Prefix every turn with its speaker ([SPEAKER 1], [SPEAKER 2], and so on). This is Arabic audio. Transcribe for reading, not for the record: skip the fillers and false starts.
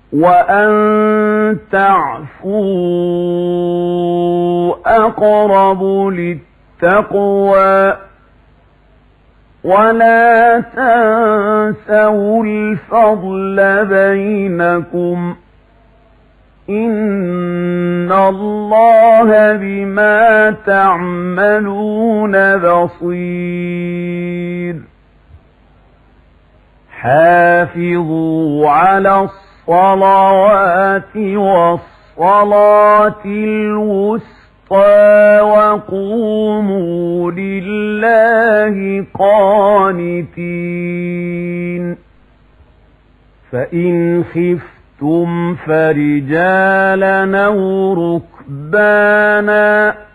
[SPEAKER 1] وأن تعفوا أقرب للتقوى ولا تنسوا الفضل بينكم إن الله بما تعملون بصير حافظوا على الصلوات والصلاة الوسطى وقوموا لله قانتين فإن خفتم فرجالا أو ركبانا